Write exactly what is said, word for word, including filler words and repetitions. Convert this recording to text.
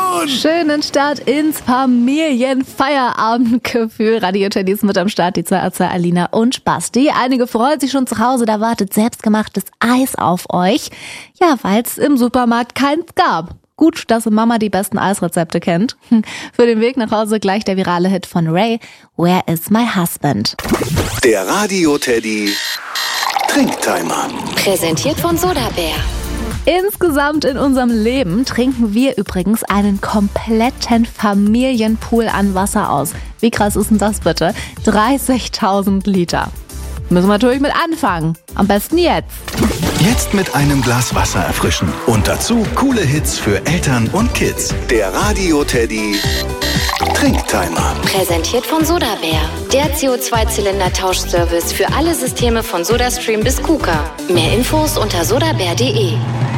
schon! Schönen Start ins Familienfeierabendgefühl. Radio Teddy ist mit am Start, die zwei Ärzte Alina und Basti. Einige freuen sich schon zu Hause, da wartet selbstgemachtes Eis auf euch. Ja, weil es im Supermarkt keins gab. Gut, dass Mama die besten Eisrezepte kennt. Für den Weg nach Hause gleich der virale Hit von Ray, Where is my husband? Der Radio Teddy Trinktimer. Präsentiert von Sodabär. Insgesamt in unserem Leben trinken wir übrigens einen kompletten Familienpool an Wasser aus. Wie krass ist denn das bitte? dreißigtausend Liter. Müssen wir natürlich mit anfangen. Am besten jetzt. Jetzt mit einem Glas Wasser erfrischen. Und dazu coole Hits für Eltern und Kids. Der Radio Teddy Trinktimer. Präsentiert von Sodabär. Der C O zwei Zylinder Tauschservice für alle Systeme von SodaStream bis KUKA. Mehr Infos unter sodabär punkt de.